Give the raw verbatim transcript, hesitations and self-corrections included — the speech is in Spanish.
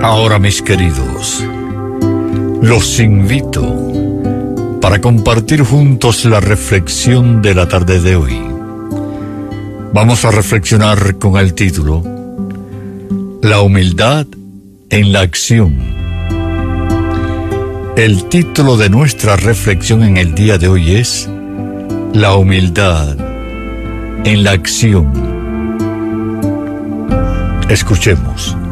Ahora, mis queridos, los invito para compartir juntos la reflexión de la tarde de hoy. Vamos a reflexionar con el título La humildad en la acción. El título de nuestra reflexión en el día de hoy es La humildad en la acción. Escuchemos.